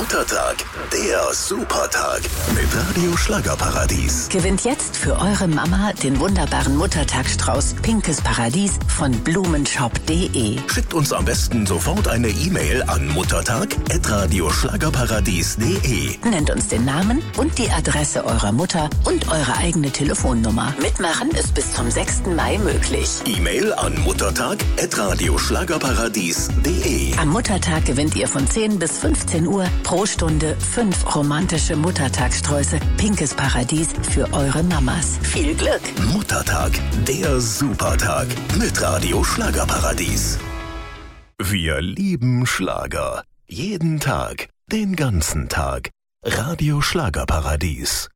Muttertag, der Supertag mit Radio Schlagerparadies. Gewinnt jetzt für eure Mama den wunderbaren Muttertagsstrauß Pinkes Paradies von blumenshop.de. Schickt uns am besten sofort eine E-Mail an muttertag@radioschlagerparadies.de. Nennt uns den Namen und die Adresse eurer Mutter und eure eigene Telefonnummer. Mitmachen ist bis zum 6. Mai möglich. E-Mail an muttertag@radioschlagerparadies.de. Am Muttertag gewinnt ihr von 10 bis 15 Uhr pro Stunde 5 romantische Muttertagssträuße Pinkes Paradies für eure Mamas. Viel Glück! Muttertag, der Supertag mit Radio Schlagerparadies. Wir lieben Schlager. Jeden Tag, den ganzen Tag. Radio Schlagerparadies.